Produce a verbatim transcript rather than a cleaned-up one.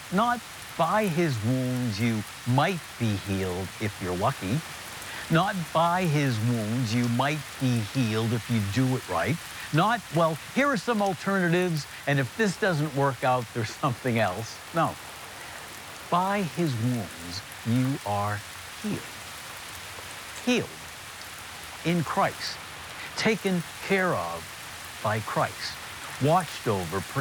Not by his wounds you might be healed if you're lucky. Not by his wounds you might be healed if you do it right. Not, well, here are some alternatives, and if this doesn't work out, there's something else. No. By his wounds you are healed. Healed in Christ. Taken care of by Christ. Watched over,